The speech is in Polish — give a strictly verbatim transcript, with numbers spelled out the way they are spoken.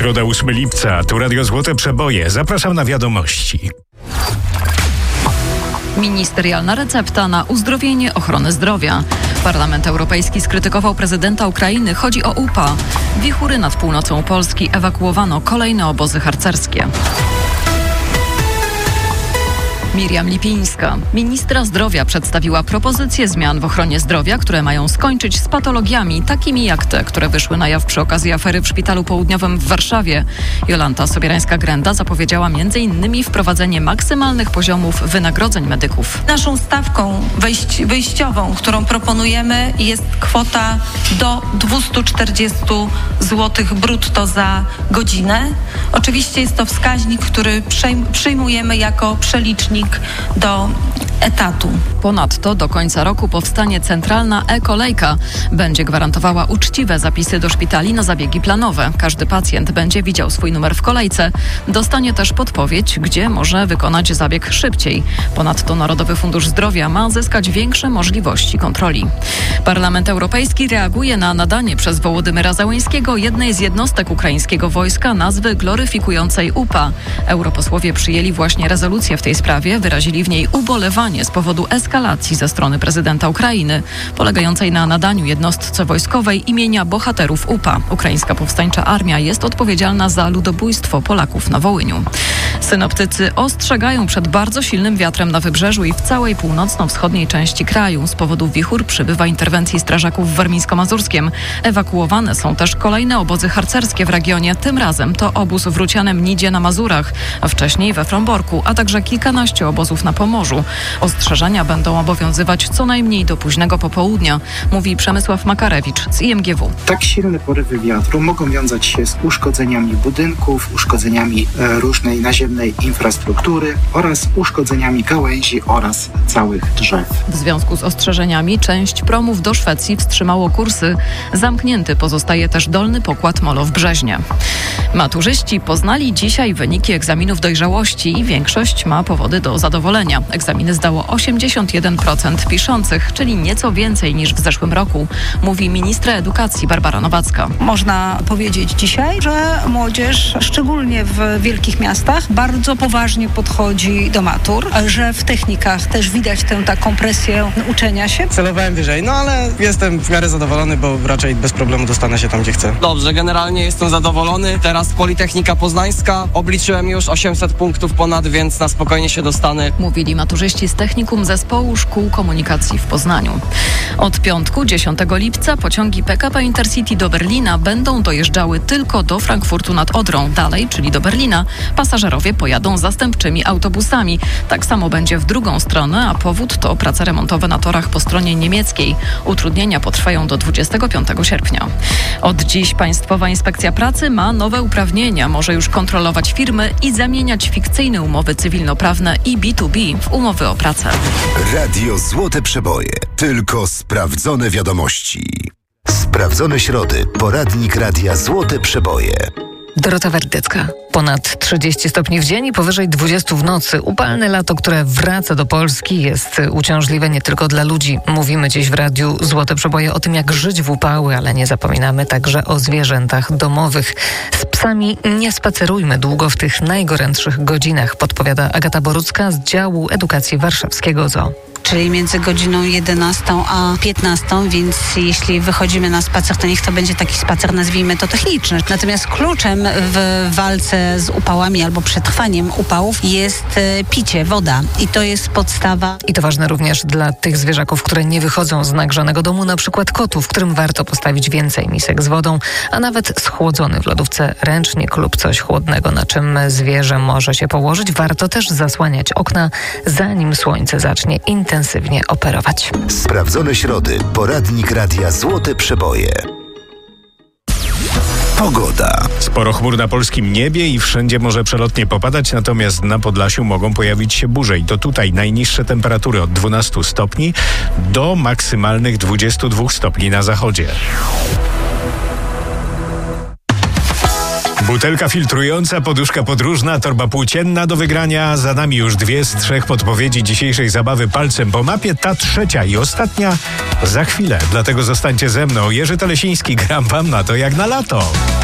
Środa ósmego lipca, tu Radio Złote Przeboje. Zapraszam na wiadomości. Ministerialna recepta na uzdrowienie ochrony zdrowia. Parlament Europejski skrytykował prezydenta Ukrainy. Chodzi o U P A. Wichury nad północą Polski, ewakuowano kolejne obozy harcerskie. Miriam Lipińska. Ministra zdrowia przedstawiła propozycje zmian w ochronie zdrowia, które mają skończyć z patologiami takimi jak te, które wyszły na jaw przy okazji afery w Szpitalu Południowym w Warszawie. Jolanta Sobierańska-Grenda zapowiedziała między innymi wprowadzenie maksymalnych poziomów wynagrodzeń medyków. Naszą stawką wejść, wyjściową, którą proponujemy, jest kwota do dwieście czterdzieści złotych brutto za godzinę. Oczywiście jest to wskaźnik, który przyjmujemy jako przelicznik do etatu. Ponadto do końca roku powstanie centralna e-kolejka. Będzie gwarantowała uczciwe zapisy do szpitali na zabiegi planowe. Każdy pacjent będzie widział swój numer w kolejce. Dostanie też podpowiedź, gdzie może wykonać zabieg szybciej. Ponadto Narodowy Fundusz Zdrowia ma zyskać większe możliwości kontroli. Parlament Europejski reaguje na nadanie przez Wołodymyra Zełenskiego jednej z jednostek ukraińskiego wojska nazwy gloryfikującej U P A. Europosłowie przyjęli właśnie rezolucję w tej sprawie. Wyrazili w niej ubolewanie z powodu eskalacji ze strony prezydenta Ukrainy, polegającej na nadaniu jednostce wojskowej imienia bohaterów U P A. Ukraińska Powstańcza Armia jest odpowiedzialna za ludobójstwo Polaków na Wołyniu. Synoptycy ostrzegają przed bardzo silnym wiatrem na wybrzeżu i w całej północno-wschodniej części kraju. Z powodu wichur przybywa interwencji strażaków w Warmińsko-Mazurskiem. Ewakuowane są też kolejne obozy harcerskie w regionie. Tym razem to obóz w Rucianem Nidzie na Mazurach, a wcześniej we Fromborku, a także kilkanaście obozów na Pomorzu. Ostrzeżenia będą obowiązywać co najmniej do późnego popołudnia, mówi Przemysław Makarewicz z I M G W. Tak silne porywy wiatru mogą wiązać się z uszkodzeniami budynków, uszkodzeniami e, różnej naziemnej infrastruktury oraz uszkodzeniami gałęzi oraz całych drzew. W związku z ostrzeżeniami część promów do Szwecji wstrzymało kursy. Zamknięty pozostaje też dolny pokład Molo w Brzeźnie. Maturzyści poznali dzisiaj wyniki egzaminów dojrzałości i większość ma powody do zadowolenia. Egzaminy zdało osiemdziesiąt jeden procent piszących, czyli nieco więcej niż w zeszłym roku, mówi ministra edukacji Barbara Nowacka. Można powiedzieć dzisiaj, że młodzież, szczególnie w wielkich miastach, bardzo poważnie podchodzi do matur, że w technikach też widać tę taką presję uczenia się. Celowałem wyżej, no ale jestem w miarę zadowolony, bo raczej bez problemu dostanę się tam, gdzie chcę. Dobrze, generalnie jestem zadowolony. Teraz Politechnika Poznańska. Obliczyłem już osiemset punktów ponad, więc na spokojnie się dostanę. Mówili maturzyści z Technikum Zespołu Szkół Komunikacji w Poznaniu. Od piątku, dziesiątego lipca, pociągi P K P Intercity do Berlina będą dojeżdżały tylko do Frankfurtu nad Odrą. Dalej, czyli do Berlina, pasażerowie pojadą zastępczymi autobusami. Tak samo będzie w drugą stronę, a powód to prace remontowe na torach po stronie niemieckiej. Utrudnienia potrwają do dwudziestego piątego sierpnia. Od dziś Państwowa Inspekcja Pracy ma nowe uprawnienia. Może już kontrolować firmy i zamieniać fikcyjne umowy cywilnoprawne i B dwa B w umowy o pracę. Radio Złote Przeboje. Tylko sprawdzone wiadomości. Sprawdzone środy. Poradnik Radia Złote Przeboje. Dorota Werdecka. Ponad trzydzieści stopni w dzień i powyżej dwudziestu w nocy. Upalne lato, które wraca do Polski, jest uciążliwe nie tylko dla ludzi. Mówimy dziś w Radiu Złote Przeboje o tym, jak żyć w upały, ale nie zapominamy także o zwierzętach domowych. Z psami nie spacerujmy długo w tych najgorętszych godzinach, podpowiada Agata Borucka z działu edukacji warszawskiego Zoo. Czyli między godziną jedenastą a piętnastą, więc jeśli wychodzimy na spacer, to niech to będzie taki spacer, nazwijmy to techniczny. Natomiast kluczem w walce z upałami albo przetrwaniem upałów jest picie, woda i to jest podstawa. I to ważne również dla tych zwierzaków, które nie wychodzą z nagrzanego domu, na przykład kotów, którym warto postawić więcej misek z wodą, a nawet schłodzony w lodówce ręcznik lub coś chłodnego, na czym zwierzę może się położyć. Warto też zasłaniać okna, zanim słońce zacznie intensywnie intensywnie operować. Sprawdzone środy. Poradnik Radia Złote Przeboje. Pogoda. Sporo chmur na polskim niebie i wszędzie może przelotnie popadać, natomiast na Podlasiu mogą pojawić się burze. I to tutaj najniższe temperatury od dwunastu stopni do maksymalnych dwudziestu dwóch stopni na zachodzie. Butelka filtrująca, poduszka podróżna, torba płócienna do wygrania. Za nami już dwie z trzech podpowiedzi dzisiejszej zabawy palcem po mapie. Ta trzecia i ostatnia za chwilę. Dlatego zostańcie ze mną. Jerzy Telesiński, gram wam na to jak na lato.